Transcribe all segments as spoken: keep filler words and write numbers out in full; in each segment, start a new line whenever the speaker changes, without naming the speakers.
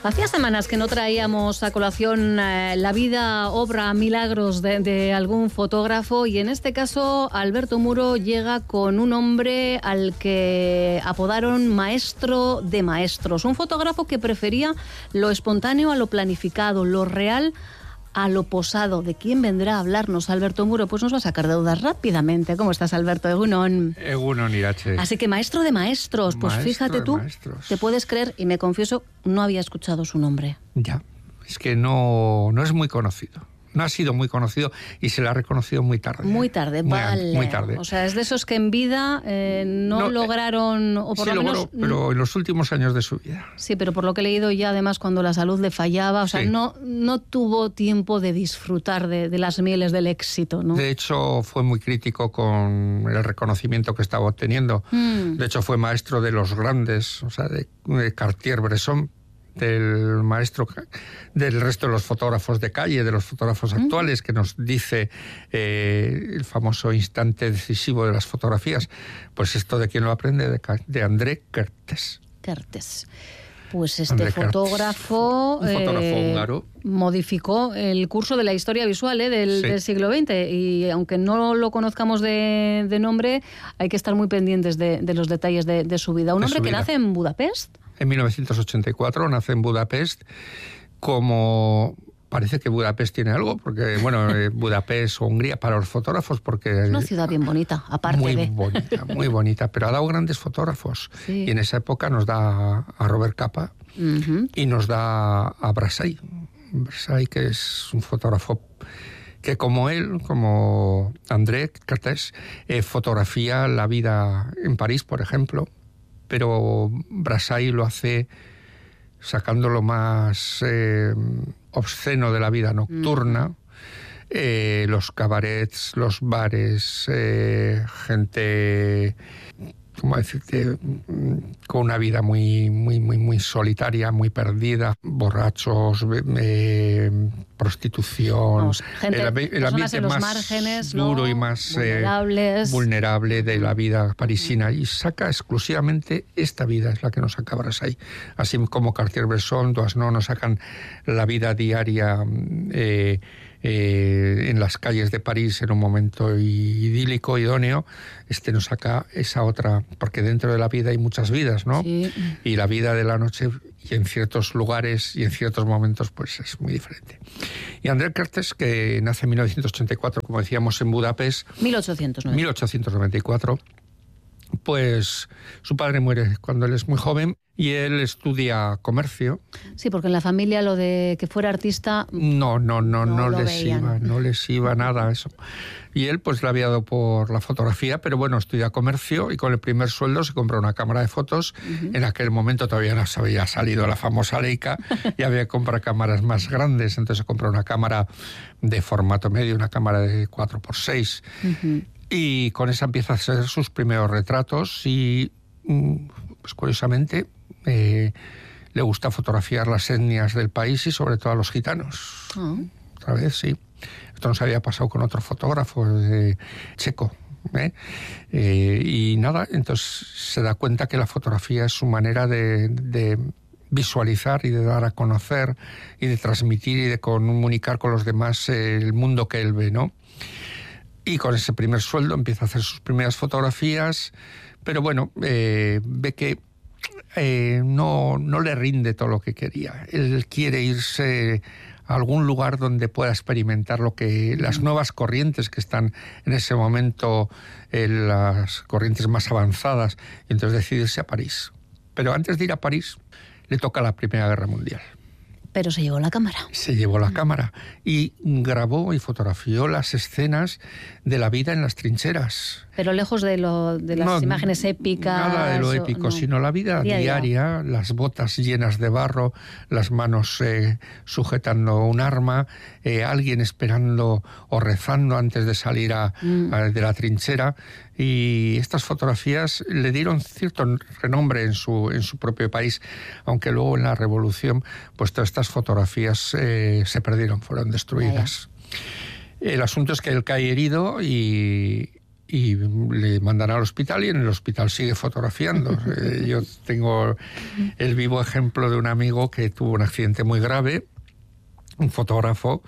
Hacía semanas que no traíamos a colación eh, la vida, obra, milagros de, de algún fotógrafo, y en este caso Alberto Muro llega con un hombre al que apodaron maestro de maestros, un fotógrafo que prefería lo espontáneo a lo planificado, lo real a lo posado. ¿De quién vendrá a hablarnos Alberto Muro? Pues nos va a sacar de dudas rápidamente. ¿Cómo estás, Alberto? Egunon.
Egunon, Irache.
Así que maestro de maestros. Pues
maestro
fíjate tú,
maestros.
Te puedes creer, y me confieso, no había escuchado su nombre.
Ya, es que no, no es muy conocido. No ha sido muy conocido y se le ha reconocido muy tarde.
Muy tarde,
muy,
vale.
Muy tarde.
O sea, es de esos que en vida eh, no, no lograron, o por
sí
lo
logró,
menos...
pero en los últimos años de su vida.
Sí, pero por lo que he leído ya, además, cuando la salud le fallaba, o sea,
sí.
no, no tuvo tiempo de disfrutar de, de las mieles del éxito, ¿no?
De hecho, fue muy crítico con el reconocimiento que estaba obteniendo. Mm. De hecho, fue maestro de los grandes, o sea, de, de Cartier-Bresson, del maestro del resto de los fotógrafos de calle, de los fotógrafos actuales, que nos dice eh, el famoso instante decisivo de las fotografías. Pues esto, ¿de quién lo aprende? De, de André Kertész.
Kertész. Pues este
André
fotógrafo,
Kertész, un fotógrafo
eh,
húngaro,
modificó el curso de la historia visual eh, del,
sí.
del siglo veinte, y aunque no lo conozcamos de, de nombre, hay que estar muy pendientes de, de los detalles de, de su vida. Un
de
hombre que
vida.
nace en Budapest.
En mil novecientos ochenta y cuatro nace en Budapest, como parece que Budapest tiene algo, porque, bueno, eh, Budapest o Hungría para los fotógrafos, porque...
Es una ciudad bien bonita, aparte
muy
de...
Muy bonita, muy bonita, pero ha dado grandes fotógrafos.
Sí.
Y en esa época nos da a Robert Capa uh-huh. y nos da a Brassai. Brassai, que es un fotógrafo que, como él, como André Kertész, eh, fotografía la vida en París, por ejemplo, pero Brassai lo hace sacando lo más eh, obsceno de la vida nocturna, mm. eh, los cabarets, los bares, eh, gente, ¿cómo decirte?, con una vida muy, muy, muy, muy solitaria, muy perdida, borrachos, eh, prostitución,
Vamos, gente,
el, el ambiente
los
más
márgenes,
duro
¿no?
y más
vulnerables.
Eh, vulnerable de la vida parisina, y saca exclusivamente esta vida, es la que nos saca Brassai, así como Cartier-Bresson, Doisneau nos sacan la vida diaria eh, eh, en las calles de París en un momento idílico, idóneo. Este nos saca esa otra, porque dentro de la vida hay muchas vidas, ¿no?
Sí.
Y la vida de la noche, y en ciertos lugares y en ciertos momentos, pues es muy diferente. Y André Kertész, que nace en mil novecientos ochenta y cuatro, como decíamos, en Budapest,
mil ochocientos noventa.
mil ochocientos noventa y cuatro, pues su padre muere cuando él es muy joven y él estudia comercio.
Sí, porque en la familia lo de que fuera artista...
No, no, no, no, no les
veían.
iba, no les iba nada eso. Y él pues le había dado por la fotografía, pero bueno, estudia comercio y con el primer sueldo se compró una cámara de fotos. Uh-huh. En aquel momento todavía no se había salido la famosa Leica y había que comprar cámaras más grandes, entonces se compró una cámara de formato medio, una cámara de cuatro por seis. Uh-huh. Y con esa empieza a hacer sus primeros retratos y, pues curiosamente, eh, le gusta fotografiar las etnias del país y sobre todo a los gitanos. Oh. Otra vez, sí. Esto nos había pasado con otro fotógrafo eh, checo. ¿eh? Eh, y nada, entonces se da cuenta que la fotografía es su manera de, de visualizar y de dar a conocer y de transmitir y de comunicar con los demás eh, el mundo que él ve, ¿no? Y con ese primer sueldo empieza a hacer sus primeras fotografías, pero bueno, eh, ve que eh, no, no le rinde todo lo que quería. Él quiere irse a algún lugar donde pueda experimentar lo que las nuevas corrientes que están en ese momento, eh, las corrientes más avanzadas, y entonces decide irse a París. Pero antes de ir a París, le toca la Primera Guerra Mundial.
Pero se llevó la cámara.
Se llevó la cámara y grabó y fotografió las escenas de la vida en las trincheras.
Pero lejos de, lo, de las no, imágenes épicas.
Nada de lo épico, o, no. sino la vida día diaria, día. Las botas llenas de barro, las manos eh, sujetando un arma, eh, alguien esperando o rezando antes de salir a, mm. a, de la trinchera. Y estas fotografías le dieron cierto renombre en su, en su propio país, aunque luego en la Revolución pues todas estas fotografías eh, se perdieron, fueron destruidas. Vaya. El asunto es que él cae herido y, y le mandan al hospital y en el hospital sigue fotografiando. eh, yo tengo el vivo ejemplo de un amigo que tuvo un accidente muy grave, un fotógrafo,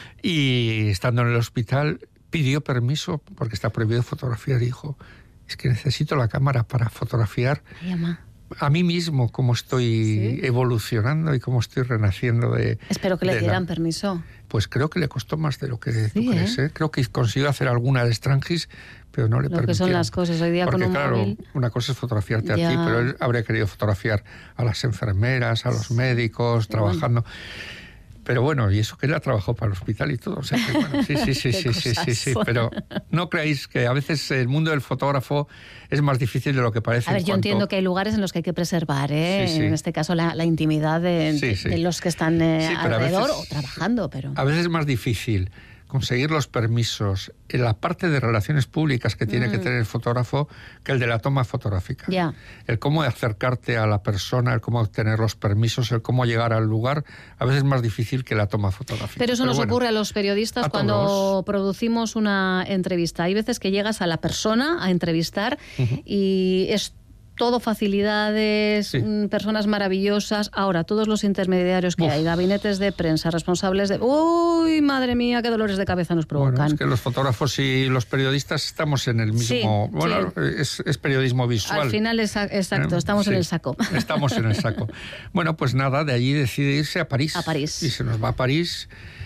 y estando en el hospital pidió permiso porque está prohibido fotografiar. Dijo, es que necesito la cámara para fotografiar a mí mismo, cómo estoy ¿Sí? evolucionando y cómo estoy renaciendo de...
Espero que le dieran la... permiso.
Pues creo que le costó más de lo que sí, tú crees.
¿eh?
¿eh? Creo que consiguió hacer alguna de Strangis, pero no le permitieron.
Lo que son las cosas hoy día.
Porque
con un
claro,
móvil...
una cosa es fotografiarte
ya.
a ti, pero él habría querido fotografiar a las enfermeras, a los
sí.
médicos,
sí,
trabajando... Bueno. Pero bueno, y eso que él ha trabajado para el hospital y todo. O sea que, bueno, sí, sí, sí, sí, sí, sí, sí. Pero no creáis que a veces el mundo del fotógrafo es más difícil de lo que parece.
A ver,
en
yo
cuanto...
entiendo que hay lugares en los que hay que preservar, ¿eh?
Sí, sí.
En este caso, la, la intimidad de,
sí, sí.
de los que están eh,
sí,
alrededor
veces,
o trabajando. Pero
a veces es más difícil conseguir los permisos en la parte de relaciones públicas que tiene mm. que tener el fotógrafo que el de la toma fotográfica.
Yeah.
El cómo acercarte a la persona, el cómo obtener los permisos, el cómo llegar al lugar, a veces es más difícil que la toma fotográfica.
Pero eso Pero nos bueno, ocurre a los periodistas
a
cuando
todos.
producimos una entrevista. Hay veces que llegas a la persona a entrevistar uh-huh. y es todo facilidades, sí. personas maravillosas. Ahora, todos los intermediarios que Uf. hay, gabinetes de prensa, responsables de... ¡Uy, madre mía, qué dolores de cabeza nos provocan!
Bueno, es que los fotógrafos y los periodistas estamos en el mismo...
Sí,
bueno,
sí.
Es, es periodismo visual.
Al final, es, exacto, estamos
sí,
en el saco.
Estamos en el saco. Bueno, pues nada, de allí decide irse a París.
A París.
Y se nos va a París...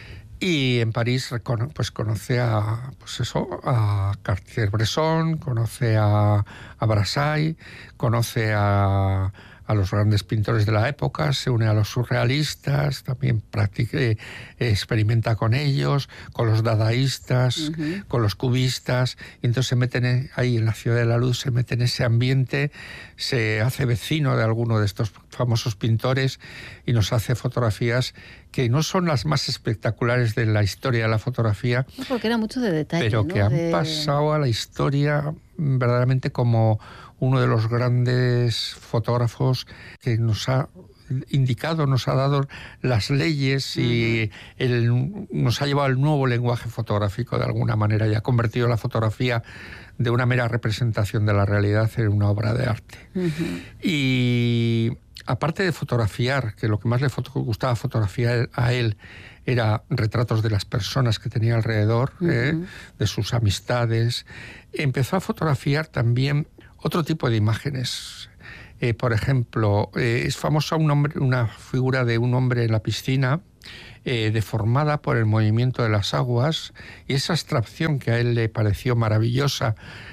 Y en París pues conoce a pues eso a Cartier-Bresson, conoce a, a Brassai, conoce a, a los grandes pintores de la época, se une a los surrealistas, también practica, eh, experimenta con ellos, con los dadaístas, uh-huh. con los cubistas, y entonces se mete en, ahí en la Ciudad de la Luz, se mete en ese ambiente, se hace vecino de alguno de estos famosos pintores y nos hace fotografías que no son las más espectaculares de la historia de la fotografía,
no, porque era mucho de detalle,
pero
¿no?
que han
de...
pasado a la historia verdaderamente como uno de los grandes fotógrafos que nos ha indicado, nos ha dado las leyes y el, nos ha llevado al nuevo lenguaje fotográfico de alguna manera y ha convertido la fotografía de una mera representación de la realidad en una obra de arte. Uh-huh. Y aparte de fotografiar, que lo que más le foto- gustaba fotografiar a él era retratos de las personas que tenía alrededor, uh-huh. eh, de sus amistades, empezó a fotografiar también otro tipo de imágenes. Eh, por ejemplo, eh, es famosa un hombre, una figura de un hombre en la piscina, eh, deformada por el movimiento de las aguas, y esa abstracción que a él le pareció maravillosa,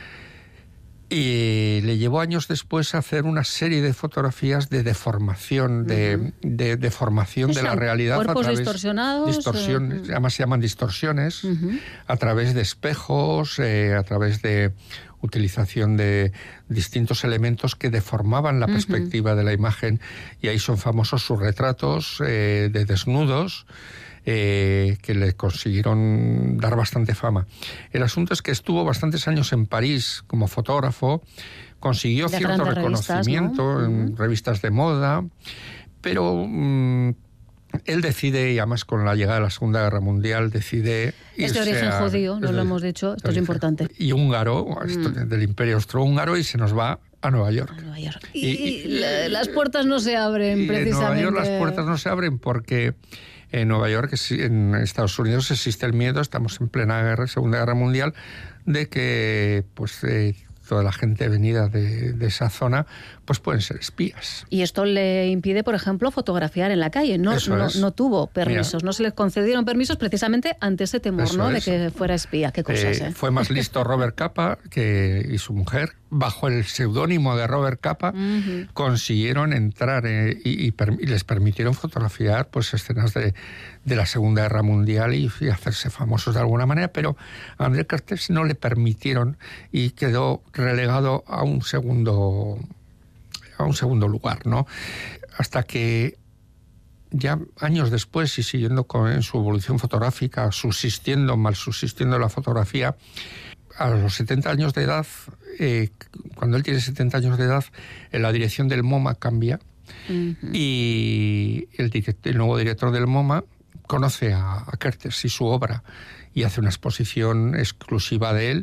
y le llevó años después a hacer una serie de fotografías de deformación, de, uh-huh. de deformación de la realidad
cuerpos
a través
distorsionados,
distorsiones,
uh-huh.
además se llaman distorsiones,
uh-huh.
a través de espejos, eh, a través de utilización de distintos elementos que deformaban la uh-huh. perspectiva de la imagen, y ahí son famosos sus retratos eh, de desnudos, Eh, que le consiguieron dar bastante fama. El asunto es que estuvo bastantes años en París como fotógrafo, consiguió
de
cierto reconocimiento
revistas, ¿no?
en
uh-huh.
revistas de moda, pero mmm, él decide, y además con la llegada de la Segunda Guerra Mundial, decide irse
Es de origen
a,
judío, no lo hemos dicho, esto es importante.
Y húngaro,
mm.
del Imperio Austrohúngaro, y se nos va a Nueva York.
A Nueva York. Y, y, y la, las puertas no se abren,
y
precisamente.
En Nueva York las puertas no se abren porque en Nueva York, en Estados Unidos, existe el miedo, estamos en plena guerra, Segunda Guerra Mundial, de que pues eh, toda la gente venida de, de esa zona pues pueden ser espías.
Y esto le impide, por ejemplo, fotografiar en la calle. No, no, no tuvo permisos, Mira, no se le concedieron permisos precisamente ante ese temor, ¿no? De que fuera espía. Qué cosas,
eh,
¿eh?
Fue más listo Robert Capa que, y su mujer, bajo el seudónimo de Robert Capa, uh-huh. consiguieron entrar eh, y, y, per, y les permitieron fotografiar pues escenas de, de la Segunda Guerra Mundial y, y hacerse famosos de alguna manera, pero a André Cartés no le permitieron y quedó relegado a un segundo a un segundo lugar, ¿no? Hasta que ya años después, y siguiendo con en su evolución fotográfica, subsistiendo, mal subsistiendo la fotografía, a los setenta años de edad, eh, cuando él tiene setenta años de edad, en la dirección del MoMA cambia, uh-huh. y el, direct, el nuevo director del MoMA conoce a, a Kertész y su obra, y hace una exposición exclusiva de él,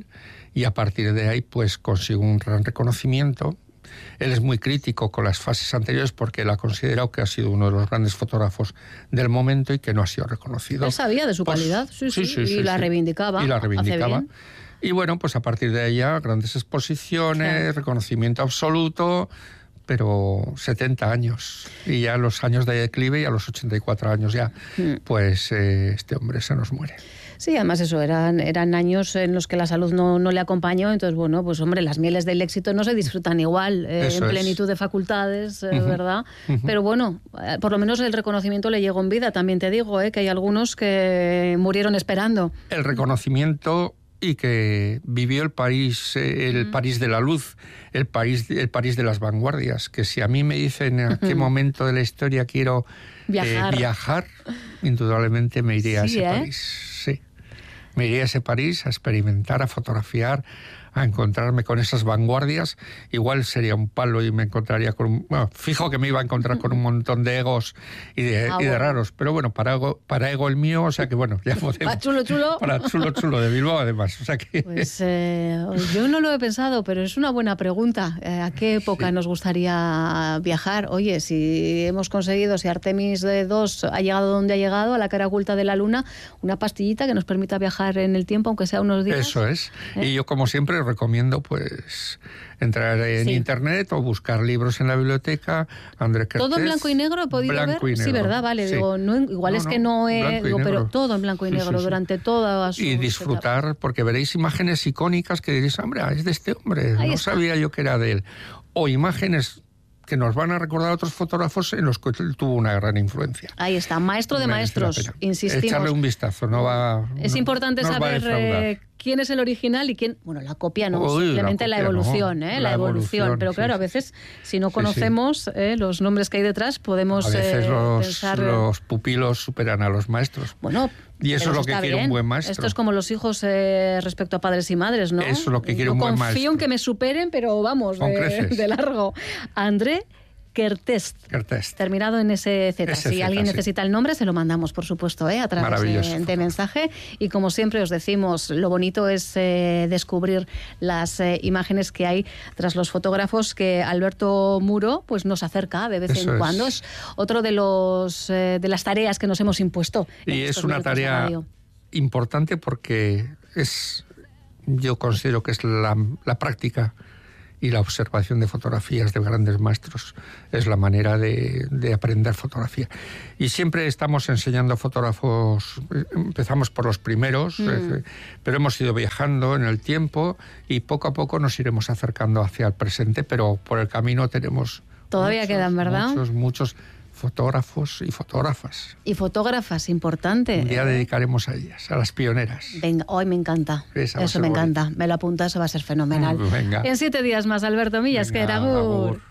y a partir de ahí pues consigo un gran reconocimiento. Él es muy crítico con las fases anteriores porque él ha considerado que ha sido uno de los grandes fotógrafos del momento y que no ha sido reconocido.
Él sabía de su pues, calidad, sí, sí, sí, sí, y sí, la sí. reivindicaba.
Y la reivindicaba. Y bueno, pues a partir de ella, grandes exposiciones, claro. reconocimiento absoluto, pero setenta años. Y ya los años de declive y a los ochenta y cuatro años ya, mm. pues eh, este hombre se nos muere.
Sí, además eso, eran, eran años en los que la salud no, no le acompañó, entonces bueno, pues hombre, las mieles del éxito no se disfrutan igual, eh, en plenitud es. de facultades, eh, uh-huh. ¿verdad? Uh-huh. Pero bueno, eh, por lo menos el reconocimiento le llegó en vida, también te digo, eh, que hay algunos que murieron esperando.
El reconocimiento y que vivió el París, eh, el uh-huh. París de la luz, el París, el París de las vanguardias, que si a mí me dicen en qué uh-huh. momento de la historia quiero viajar, eh, viajar indudablemente me iría sí, a ese ¿eh? París, sí. Me iría a ese París a experimentar, a fotografiar, a encontrarme con esas vanguardias. Igual sería un palo y me encontraría con un... Bueno, fijo que me iba a encontrar con un montón de egos y de, ah, y de bueno. raros. Pero bueno, para ego, para ego el mío, o sea que bueno, ya podemos...
Para chulo chulo.
Para chulo chulo de Bilbao, además. O sea que...
Pues eh, yo no lo he pensado, pero es una buena pregunta. Eh, ¿A qué época sí. nos gustaría viajar? Oye, si hemos conseguido, si Artemis dos ha llegado donde ha llegado, a la cara oculta de la Luna, una pastillita que nos permita viajar en el tiempo, aunque sea unos días.
Eso es. ¿Eh? Y yo, como siempre, recomiendo pues entrar en sí. internet o buscar libros en la biblioteca. André Kertész.
¿Todo en blanco y negro he podido
blanco
ver?
Y negro.
Sí, ¿verdad? Vale, sí. digo, no, igual no, es que no he... Digo, pero todo en blanco y negro sí, sí, sí. durante toda su...
Y disfrutar, etapa. Porque veréis imágenes icónicas que diréis, hombre, es de este hombre, Ahí no está. sabía yo que era de él. O imágenes que nos van a recordar a otros fotógrafos en los que él tuvo una gran influencia.
Ahí está, maestro de Me maestros, insistimos.
Echarle un vistazo, no va...
Es
no,
importante
no
saber eh, quién es el original y quién... Bueno, la copia no, Uy, simplemente la, copia, la evolución, no. ¿eh? La, la evolución. evolución. Pero claro, sí, a veces, si no conocemos sí, sí. Eh, los nombres que hay detrás, podemos
a veces
eh,
los,
pensar...
los pupilos superan a los maestros.
Bueno...
Y eso es lo que quiere bien. un buen maestro.
Esto es como los hijos eh, respecto a padres y madres, ¿no?
Eso es lo que quiere
Yo
un buen maestro.
Confío en que me superen, pero vamos, de, de largo. André Kertész.
Kertész.
Terminado en ese Z. Si Z, alguien sí. necesita el nombre, se lo mandamos, por supuesto, ¿eh? a través de, de mensaje. Y como siempre os decimos, lo bonito es eh, descubrir las eh, imágenes que hay tras los fotógrafos que Alberto Muro pues nos acerca de vez Eso en cuando. Es, es otro de los eh, de las tareas que nos hemos impuesto.
Y es una tarea importante porque es, yo considero que es la, la práctica y la observación de fotografías de grandes maestros es la manera de, de aprender fotografía. Y siempre estamos enseñando a fotógrafos, empezamos por los primeros, mm. eh, pero hemos ido viajando en el tiempo y poco a poco nos iremos acercando hacia el presente, pero por el camino tenemos...
Todavía
muchos,
quedan, ¿verdad?
Muchos, muchos fotógrafos y fotógrafas.
Y fotógrafas, importante.
Un día dedicaremos a ellas, a las pioneras.
Venga, hoy me encanta.
Esa
Eso me bonita. encanta. Me lo apuntas, eso va a ser fenomenal.
Venga.
En siete días más, Alberto Millas, que era Agur.